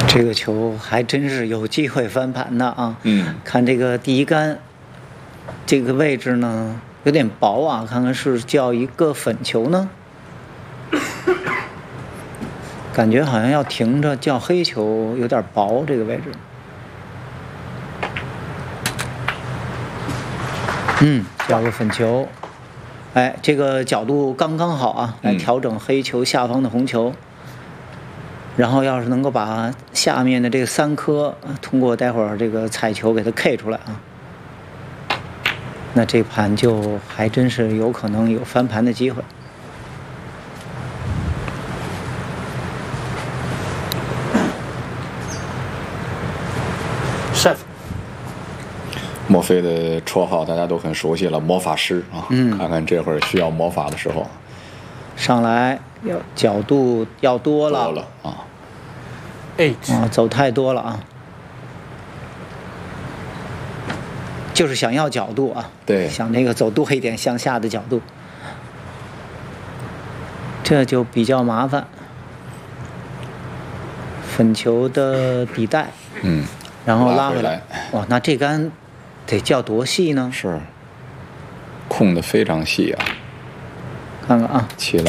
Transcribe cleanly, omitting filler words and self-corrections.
这个球还真是有机会翻盘的啊！看这个第一杆，这个位置呢有点薄啊，看看是叫一个粉球呢，感觉好像要停着叫黑球，有点薄这个位置。叫个粉球，哎，这个角度刚刚好啊，来调整黑球下方的红球。然后要是能够把下面的这3颗通过待会儿这个彩球给它 K 出来啊，那这盘就还真是有可能有翻盘的机会。 chef， 墨菲的绰号大家都很熟悉了，魔法师啊。看看这会儿需要魔法的时候， 上来要角度要多了啊。 走太多了啊，就是想要角度啊， 对， 想那个走多一点向下的角度，这就比较麻烦。粉球的底带，然后拉回来，哇，那这杆得叫多细呢？ 是，控得非常细啊， 看看啊， 起来。